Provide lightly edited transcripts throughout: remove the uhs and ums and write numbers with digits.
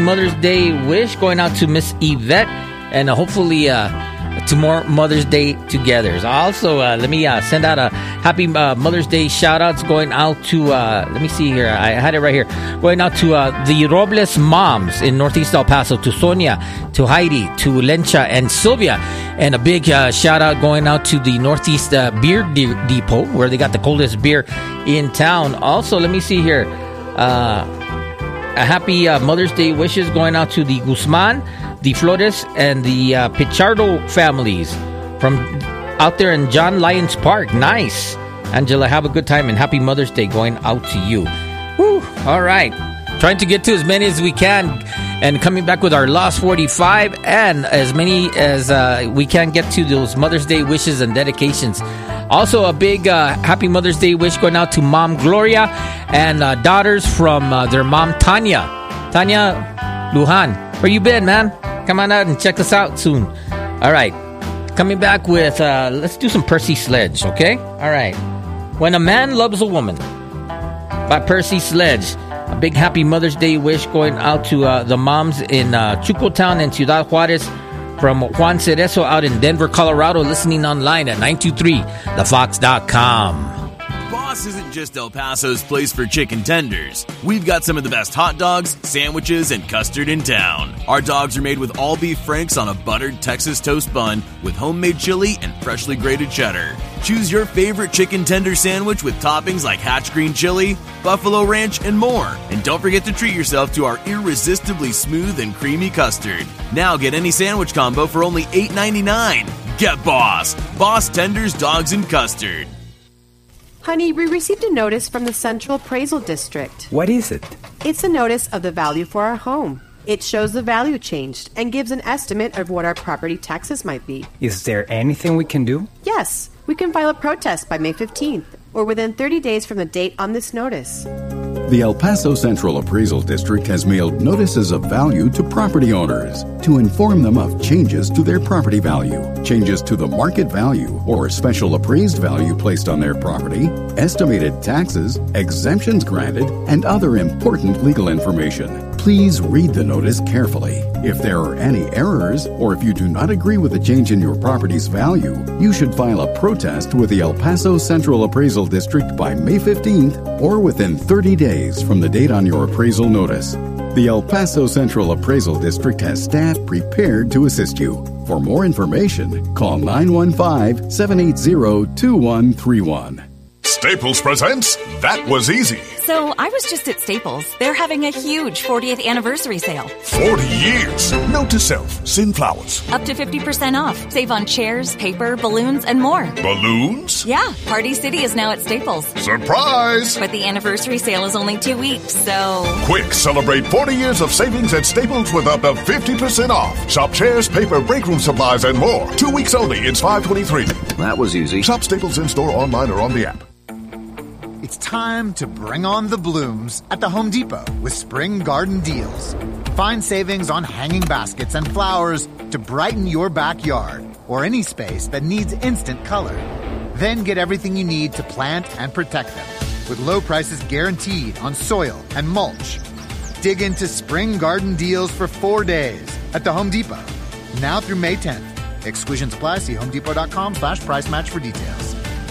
Mother's Day wish going out to Miss Yvette, and hopefully to more Mother's Day togethers. Also, let me send out a happy Mother's Day shout-outs going out to, let me see here, I had it right here, going out to the Robles moms in Northeast El Paso, to Sonia, to Heidi, to Lencha, and Sylvia. And a big shout-out going out to the Northeast Beer Depot, where they got the coldest beer in town. Also, let me see here, a happy Mother's Day wishes going out to the Guzman, the Flores, and the Pichardo families from out there in John Lyons Park. Nice. Angela, have a good time, and happy Mother's Day going out to you. Woo. All right. Trying to get to as many as we can, and coming back with our Lost 45, and as many as we can get to those Mother's Day wishes and dedications. Also, a big happy Mother's Day wish going out to Mom Gloria and daughters from their mom Tanya. Tanya Lujan, where you been, man? Come on out and check us out soon. All right. Coming back with, let's do some Percy Sledge, okay? All right. When a Man Loves a Woman by Percy Sledge. A big happy Mother's Day wish going out to the moms in Chucotown and Ciudad Juarez from Juan Cerezo out in Denver, Colorado, listening online at 923thefox.com. Boss isn't just El Paso's place for chicken tenders. We've got some of the best hot dogs, sandwiches, and custard in town. Our dogs are made with all beef franks on a buttered Texas toast bun with homemade chili and freshly grated cheddar. Choose your favorite chicken tender sandwich with toppings like Hatch green chili, buffalo ranch, and more. And don't forget to treat yourself to our irresistibly smooth and creamy custard. Now get any sandwich combo for only $8.99. Get Boss. Boss Tenders, Dogs, and Custard. Honey, we received a notice from the Central Appraisal District. What is it? It's a notice of the value for our home. It shows the value changed and gives an estimate of what our property taxes might be. Is there anything we can do? Yes, we can file a protest by May 15th or within 30 days from the date on this notice. The El Paso Central Appraisal District has mailed notices of value to property owners to inform them of changes to their property value, changes to the market value or special appraised value placed on their property, estimated taxes, exemptions granted, and other important legal information. Please read the notice carefully. If there are any errors, or if you do not agree with the change in your property's value, you should file a protest with the El Paso Central Appraisal District by May 15th or within 30 days from the date on your appraisal notice. The El Paso Central Appraisal District has staff prepared to assist you. For more information, call 915-780-2131. Staples presents That Was Easy. So I was just at Staples. They're having a huge 40th anniversary sale. 40 years. Note to self, send flowers. Up to 50% off. Save on chairs, paper, balloons, and more. Balloons? Yeah, Party City is now at Staples. Surprise! But the anniversary sale is only 2 weeks, so... Quick, celebrate 40 years of savings at Staples with up to 50% off. Shop chairs, paper, break room supplies, and more. 2 weeks only. It's $5.23. That was easy. Shop Staples in-store, online, or on the app. It's time to bring on the blooms at the Home Depot with Spring Garden Deals. Find savings on hanging baskets and flowers to brighten your backyard or any space that needs instant color. Then get everything you need to plant and protect them with low prices guaranteed on soil and mulch. Dig into Spring Garden Deals for 4 days at the Home Depot. Now through May 10th. Exclusions apply. See homedepot.com/price match for details.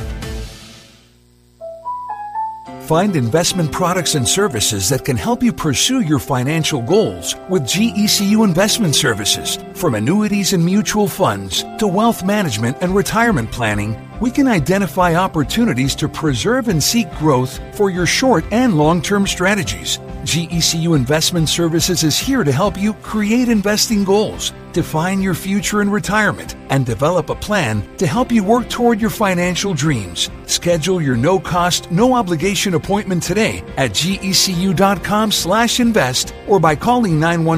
Find investment products and services that can help you pursue your financial goals with GECU Investment Services. From annuities and mutual funds to wealth management and retirement planning, we can identify opportunities to preserve and seek growth for your short and long-term strategies. GECU Investment Services is here to help you create investing goals, define your future in retirement, and develop a plan to help you work toward your financial dreams. Schedule your no-cost, no-obligation appointment today at gecu.com/invest or by calling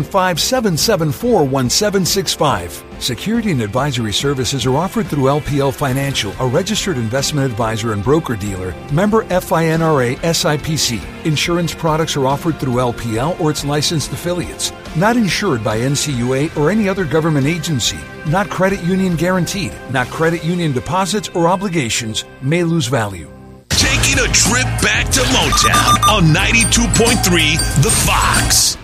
915-774-1765. Security and advisory services are offered through LPL Financial, a registered investment advisor and broker-dealer, member FINRA SIPC. Insurance products are offered through LPL or its licensed affiliates. Not insured by NCUA or any other government agency. Not credit union guaranteed. Not credit union deposits or obligations. May lose value. Taking a trip back to Motown on 92.3 The Fox.